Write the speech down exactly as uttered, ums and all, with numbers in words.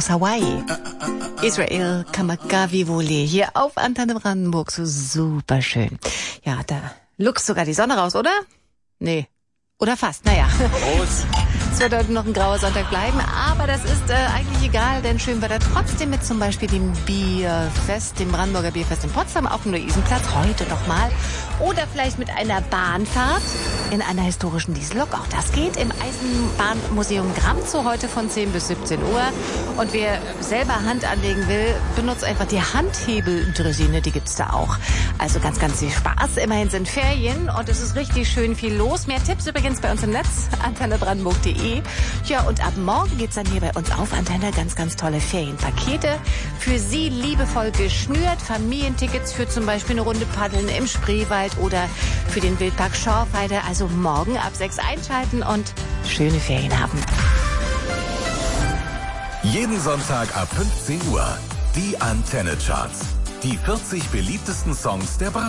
aus Hawaii. Israel Kamakawiwo'ole hier auf Antenne Brandenburg, so super schön. Ja, da luchst sogar die Sonne raus, oder? Nee. Oder fast, naja. Prost. Es wird heute noch ein grauer Sonntag bleiben, aber das ist äh, eigentlich egal, denn schön wird er trotzdem mit zum Beispiel dem Bierfest, dem Brandenburger Bierfest in Potsdam auf dem Luisenplatz, heute nochmal. Oder vielleicht mit einer Bahnfahrt in einer historischen Diesellok, auch das geht, im Eisenbahnmuseum Gramzow heute von zehn bis siebzehn Uhr. Und wer selber Hand anlegen will, benutzt einfach die Handhebeldressine, die gibt's da auch. Also ganz, ganz viel Spaß. Immerhin sind Ferien und es ist richtig schön viel los. Mehr Tipps übrigens bei uns im Netz, antenne brandenburg punkt de. Ja, und ab morgen geht's dann hier bei uns auf Antenne ganz, ganz tolle Ferienpakete. Für Sie liebevoll geschnürt, Familientickets für zum Beispiel eine Runde Paddeln im Spreewald oder für den Wildpark Schorfheide. Also morgen ab sechs einschalten und schöne Ferien haben. Jeden Sonntag ab fünfzehn Uhr. Die Antenne Charts. Die vierzig beliebtesten Songs der Brandenburg.